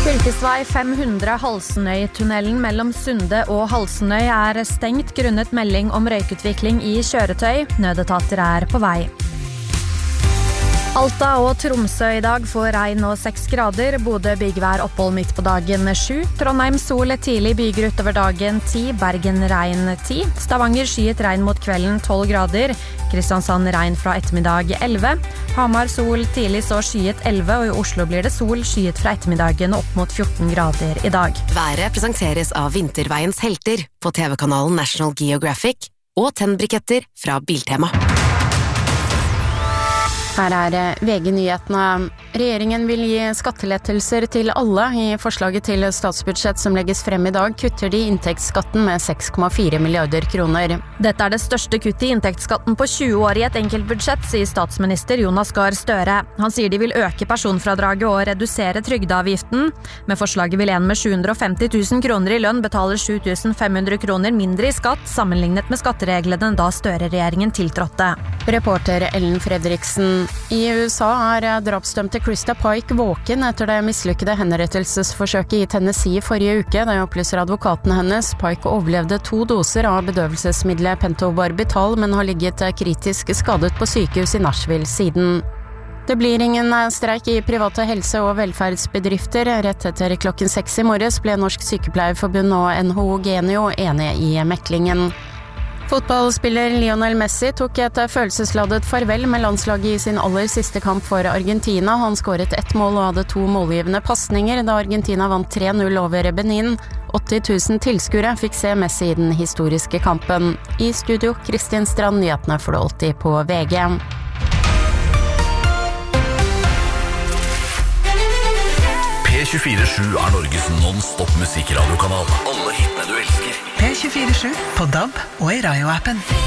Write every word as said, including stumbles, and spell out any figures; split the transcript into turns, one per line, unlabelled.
Fylkesvei fem hundre Halsenøy-tunnelen mellom Sunde og Halsenøy er stengt grunnet melding om røykutvikling i kjøretøy. Nødetater er på vei. Alta og Tromsø i dag får regn og seks grader. Bodø byggvær opphold midt på dagen sju. Trondheim sol tidlig byger utover dagen ti. Bergen regn ti. Stavanger skyet regn mot kvelden tolv grader. Kristiansand regn fra ettermiddag elleve. Hamar sol tidlig så skyet elleve, og i Oslo blir det sol skyet fra ettermiddagen opp mot fjorten grader i dag.
Været presenteres av Vinterveiens helter på T V-kanalen National Geographic og tennbriketter fra Biltema.
Her er V G-nyhetene. Regjeringen vil gi skattelettelser til alle. I forslaget til statsbudsjett som legges frem i dag, kutter de inntektsskatten med seks komma fire milliarder kroner.
Dette er det største kuttet i inntektsskatten på tjue år i et enkeltbudsjett, sier statsminister Jonas Gahr Støre. Han sier de vil øke personfradraget og redusere trygdeavgiften. Med forslaget vil en med sju hundre og femti tusen kroner i lønn betale sju tusen fem hundre kroner mindre i skatt, sammenlignet med skattereglene da Støre-regjeringen tiltrådte.
Reporter Ellen Fredriksen. I U S A er drapsdømte Krista Pike våken etter det mislykkede henrettelsesforsøket i Tennessee forrige uke. Det opplyser advokaten hennes. Pike overlevde to doser av bedøvelsesmiddelet pentobarbital, men har ligget kritisk skadet på sykehus i Nashville siden. Det blir ingen streik i private helse- og velferdsbedrifter. Rett etter klokken seks i morges ble Norsk Sykepleierforbund og N H O Genio enige i meklingen. Fotballspiller Lionel Messi tok et følelsesladet farvel med landslaget i sin aller siste kamp for Argentina. Han skåret ett mål og hadde to målgivende passninger da Argentina vant tre null over Benin. åtti tusen tilskuere fikk se Messi i den historiske kampen. I studio, Kristin Strand, nyhetene får du alltid på V G.
P tjuefire sju er Norges non-stop musikkradiokanal. Alle hitene du elsker.
P tjuefire sju på D A B og i Radio-appen.